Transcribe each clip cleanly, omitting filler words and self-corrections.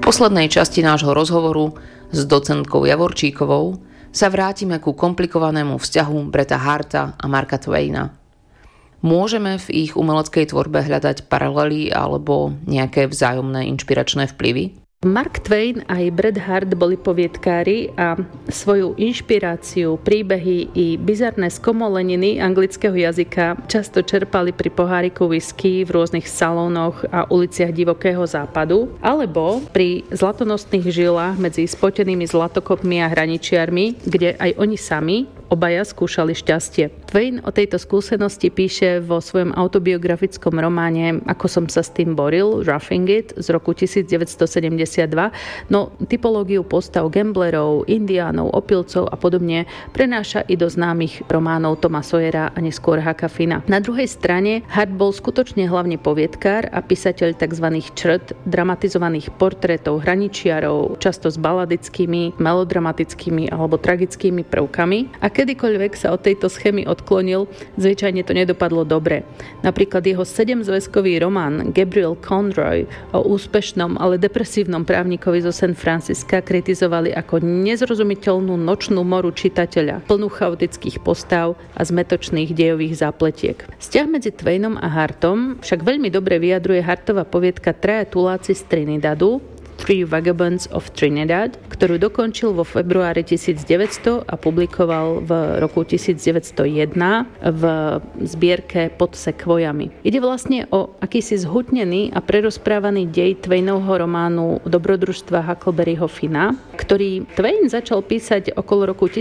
poslednej časti nášho rozhovoru s docentkou Javorčíkovou sa vrátime ku komplikovanému vzťahu Bretta Harta a Marka Twaina. Môžeme v ich umeleckej tvorbe hľadať paralely alebo nejaké vzájomné inšpiračné vplyvy? Mark Twain aj Bret Hart boli poviedkári a svoju inšpiráciu, príbehy i bizarné skomoleniny anglického jazyka často čerpali pri poháriku whisky v rôznych salónoch a uliciach divokého západu alebo pri zlatonostných žilách medzi spotenými zlatokopmi a hraničiarmi, kde aj oni sami obaja skúšali šťastie. Twain o tejto skúsenosti píše vo svojom autobiografickom románe Ako som sa s tým boril, Roughing It z roku 1972, no typológiu postav gamblerov, indiánov, opilcov a podobne prenáša i do známych románov Toma Sawyera a neskôr Hucka Finna. Na druhej strane Hart bol skutočne hlavne poviedkár a písateľ tzv. Črt, dramatizovaných portrétov hraničiarov, často s baladickými, melodramatickými alebo tragickými prvkami. A kedykoľvek sa od tejto schémy odklonil, zvyčajne to nedopadlo dobre. Napríklad jeho 7-zväzkový román Gabriel Conroy o úspešnom, ale depresívnom právnikovi zo San Francisca kritizovali ako nezrozumiteľnú nočnú moru čitateľa, plnú chaotických postav a zmetočných dejových zápletiek. Vzťah medzi Twainom a Hartom však veľmi dobre vyjadruje Hartova poviedka Traja tuláci z Trinidadu, Three Vagabonds of Trinidad, ktorú dokončil vo februári 1900 a publikoval v roku 1901 v zbierke Pod sekvojami. Ide vlastne o akýsi zhutnený a prerozprávaný dej Twainovho románu Dobrodružstva Huckleberryho Finna, ktorý Twain začal písať okolo roku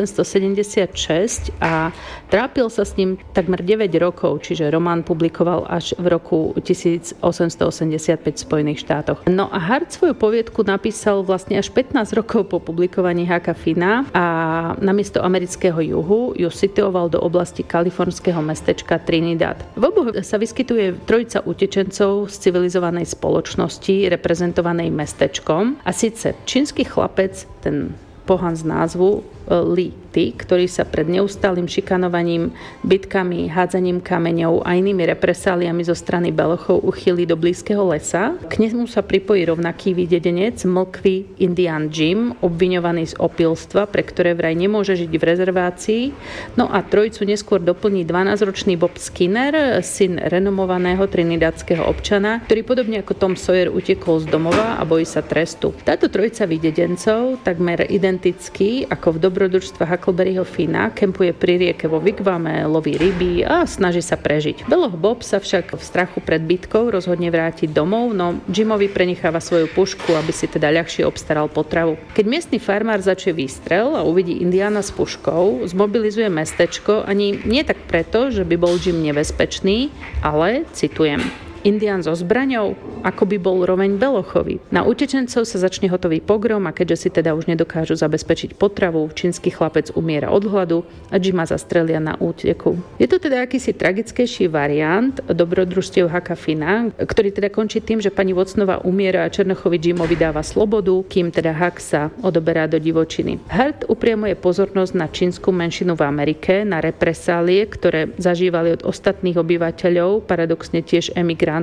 1876 a trápil sa s ním takmer 9 rokov, čiže román publikoval až v roku 1885 v Spojených štátoch. No a Hart svoju poviedku napísal vlastne až 15 rokov po publikovaní Hucka Finna a namiesto amerického juhu ju situoval do oblasti kalifornského mestečka Trinidad. V oboch sa vyskytuje trojica utečencov z civilizovanej spoločnosti reprezentovanej mestečkom a síce čínsky chlapec, ten pohan z názvu Li Ti, ktorý sa pred neustálým šikanovaním, bitkami, hádzaním kameňov a inými represáliami zo strany belochov uchýli do blízkeho lesa. K nemu sa pripojí rovnaký videdenec, mlkvý Indian Jim, obviňovaný z opilstva, pre ktoré vraj nemôže žiť v rezervácii. No a trojicu neskôr doplní 12-ročný Bob Skinner, syn renomovaného trinidadského občana, ktorý podobne ako Tom Sawyer utekol z domova a bojí sa trestu. Táto trojica videdencov, takmer identický ako v dobrodružstva Huckleberryho Finna, kempuje pri rieke vo Wigwame, loví ryby a snaží sa prežiť. Beloch Bob sa však v strachu pred bitkou rozhodne vrátiť domov, no Jimovi prenecháva svoju pušku, aby si teda ľahšie obstaral potravu. Keď miestny farmár začuje výstrel a uvidí Indiána s puškou, zmobilizuje mestečko ani nie tak preto, že by bol Jim nebezpečný, ale, citujem, Indián so zbraňou, ako by bol roveň Belochovi. Na utečencov sa začne hotový pogrom a keďže si teda už nedokážu zabezpečiť potravu, čínsky chlapec umiera od hladu a Jima zastrelia na úteku. Je to teda akýsi tragickejší variant dobrodružstiev Hucka Finna, ktorý teda končí tým, že pani Watsonová umiera a Černochovi Jimovi dáva slobodu, kým teda Huck sa odoberá do divočiny. Hart upriamuje pozornosť na čínsku menšinu v Amerike, na represálie, ktoré zažívali od ostatných obyvateľov, paradoxne tiež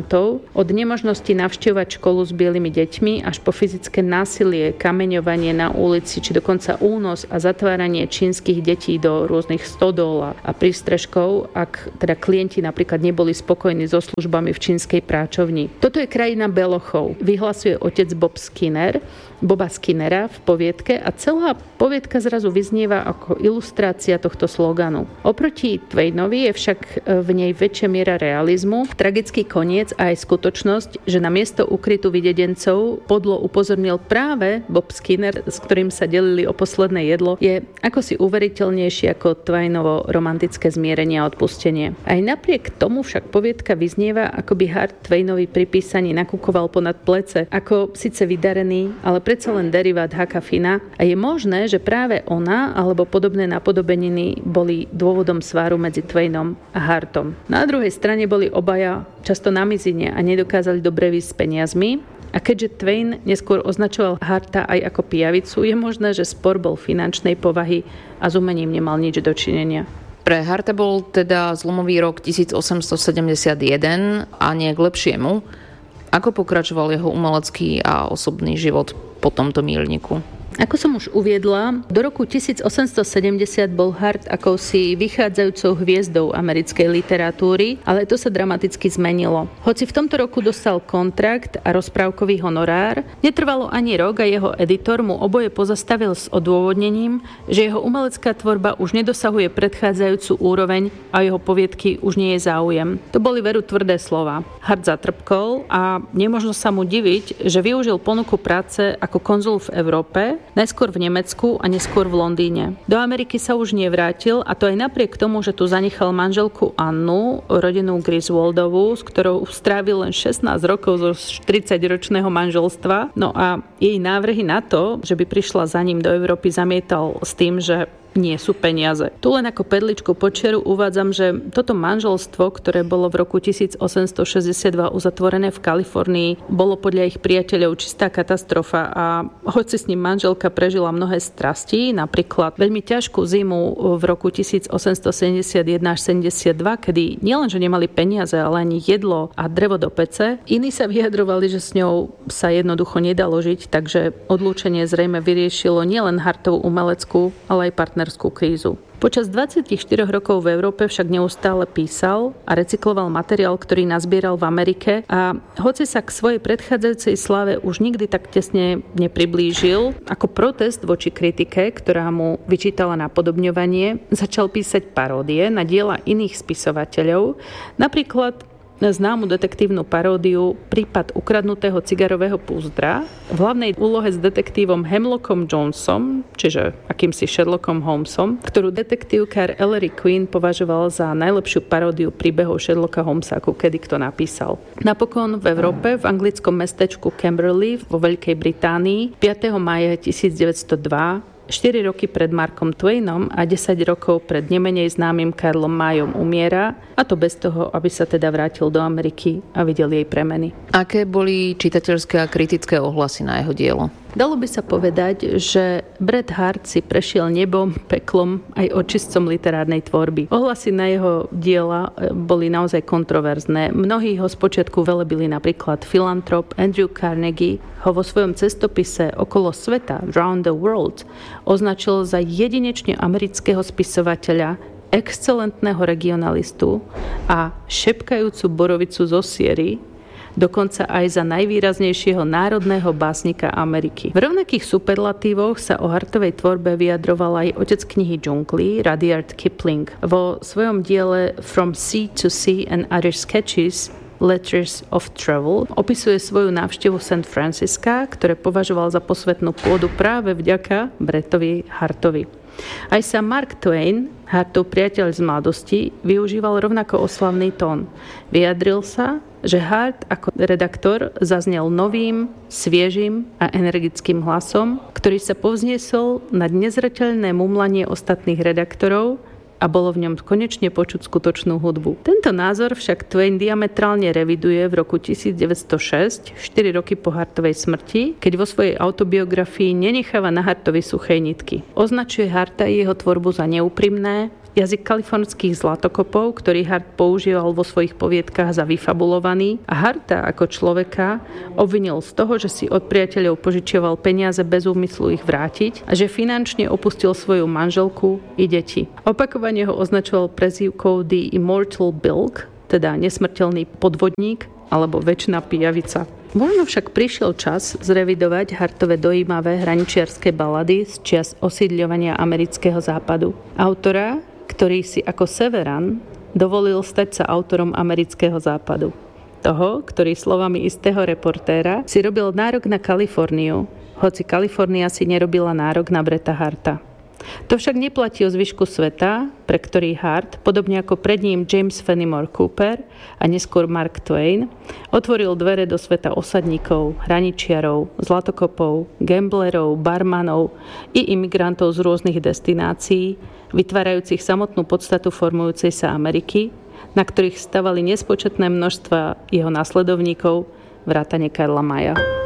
od nemožnosti navštevovať školu s bielými deťmi až po fyzické násilie, kameňovanie na ulici či dokonca únos a zatváranie čínskych detí do rôznych stodol a prístrežkov, ak teda klienti napríklad neboli spokojní so službami v čínskej práčovni. Toto je krajina belochov, vyhlasuje otec Boba Skinnera v poviedke a celá poviedka zrazu vyznieva ako ilustrácia tohto sloganu. Oproti Twainovi je však v nej väčšia miera realizmu, tragický koniec a aj skutočnosť, že na miesto ukrytu videdencov podlo upozornil práve Bob Skinner, s ktorým sa delili o posledné jedlo, je ako si uveriteľnejšie ako Twainovo romantické zmierenie a odpustenie. Aj napriek tomu však poviedka vyznieva, ako by Hart Twainovi pri písaní nakúkoval ponad plece, ako síce vydarený, ale predsa len derivát Hucka Finna a je možné, že práve ona alebo podobné napodobeniny boli dôvodom sváru medzi Twainom a Hartom. Na druhej strane boli obaja často na mizine a nedokázali dobre výsť s peniazmi. A keďže Twain neskôr označoval Harta aj ako pijavicu, je možné, že spor bol finančnej povahy a s umením nemal nič dočinenia. Pre Harta bol teda zlomový rok 1871 a nie k lepšiemu. Ako pokračoval jeho umelecký a osobný život po tomto míľniku? Ako som už uviedla, do roku 1870 bol Hart akousi vychádzajúcou hviezdou americkej literatúry, ale to sa dramaticky zmenilo. Hoci v tomto roku dostal kontrakt a rozprávkový honorár, netrvalo ani rok a jeho editor mu oboje pozastavil s odôvodnením, že jeho umelecká tvorba už nedosahuje predchádzajúcu úroveň a jeho poviedky už nie je záujem. To boli veru tvrdé slova. Hart zatrpkol a nemožno sa mu diviť, že využil ponuku práce ako konzul v Európe, najskôr v Nemecku a neskôr v Londýne. Do Ameriky sa už nevrátil, a to aj napriek tomu, že tu zanechal manželku Annu, rodinu Griswoldovú, s ktorou strávil len 16 rokov zo 40-ročného manželstva. No a jej návrhy na to, že by prišla za ním do Európy, zamietal s tým, že nie sú peniaze. Tu len ako perličku počiaru uvádzam, že toto manželstvo, ktoré bolo v roku 1862 uzatvorené v Kalifornii, bolo podľa ich priateľov čistá katastrofa a hoci s ním manželka prežila mnohé strasti, napríklad veľmi ťažkú zimu v roku 1871 až 72, kedy nielenže nemali peniaze, ale ani jedlo a drevo do pece, iní sa vyjadrovali, že s ňou sa jednoducho nedalo žiť, takže odlúčenie zrejme vyriešilo nielen Hartovú umeleckú, ale aj partnerskú krízu. Počas 24 rokov v Európe však neustále písal a recykloval materiál, ktorý nazbieral v Amerike, a hoci sa k svojej predchádzajúcej slave už nikdy tak tesne nepriblížil, ako protest voči kritike, ktorá mu vyčítala napodobňovanie, začal písať paródie na diela iných spisovateľov, napríklad známu detektívnu paródiu Prípad ukradnutého cigarového púzdra v hlavnej úlohe s detektívom Hemlockom Jonesom, čiže akýmsi Sherlockom Holmesom, ktorú detektívkár Ellery Queen považoval za najlepšiu paródiu príbehov Sherlocka Holmesa, ako kedy kto napísal. Napokon v Európe, v anglickom mestečku Camberley vo Veľkej Británii 5. mája 1902 4 roky pred Markom Twainom a 10 rokov pred nemenej známym Karlom Mayom umiera, a to bez toho, aby sa teda vrátil do Ameriky a videl jej premeny. Aké boli čitateľské a kritické ohlasy na jeho dielo? Dalo by sa povedať, že Bret Hart si prešiel nebom, peklom aj očistcom literárnej tvorby. Ohlasy na jeho diela boli naozaj kontroverzné. Mnohí ho spočiatku velebili, napríklad filantrop Andrew Carnegie ho vo svojom cestopise Okolo sveta, Round the World, označil za jedinečne amerického spisovateľa, excelentného regionalistu a šepkajúcu borovicu zo Siery, dokonca aj za najvýraznejšieho národného básnika Ameriky. V rovnakých superlatívoch sa o Hartovej tvorbe vyjadroval aj otec knihy džunglí, Rudyard Kipling. Vo svojom diele From Sea to Sea and Other Sketches, Letters of Travel, opisuje svoju návštevu San Francisca, ktoré považoval za posvätnú pôdu práve vďaka Bretovi Hartovi. Aj sa Mark Twain, Hartov priateľ z mladosti, využíval rovnako oslavný tón. Vyjadril sa, že Hart ako redaktor zaznel novým, sviežým a energickým hlasom, ktorý sa povzniesol nad nezreteľné mumlanie ostatných redaktorov a bolo v ňom konečne počuť skutočnú hudbu. Tento názor však Twain diametrálne reviduje v roku 1906, 4 roky po Hartovej smrti, keď vo svojej autobiografii nenecháva na Hartovi suché nitky. Označuje Harta i jeho tvorbu za neúprimné, jazyk kalifornských zlatokopov, ktorý Hart používal vo svojich poviedkách, za vyfabulovaný, a Harta ako človeka obvinil z toho, že si od priateľov požičiaval peniaze bez úmyslu ich vrátiť a že finančne opustil svoju manželku i deti. Opakovane ho označoval prezývkou The Immortal Bilk, teda nesmrteľný podvodník alebo večná pijavica. Možno však prišiel čas zrevidovať Hartove dojímavé hraničiarske balady z čias osídľovania amerického západu. Autora, ktorý si ako Severan dovolil stať sa autorom amerického západu. Toho, ktorý slovami istého reportéra si robil nárok na Kaliforniu, hoci Kalifornia si nerobila nárok na Breta Harta. To však neplatí o zvyšku sveta, pre ktorý Hart, podobne ako pred ním James Fenimore Cooper a neskôr Mark Twain, otvoril dvere do sveta osadníkov, hraničiarov, zlatokopov, gamblerov, barmanov i imigrantov z rôznych destinácií, vytvárajúcich samotnú podstatu formujúcej sa Ameriky, na ktorých stavali nespočetné množstva jeho nasledovníkov, vrátane Karla Maya.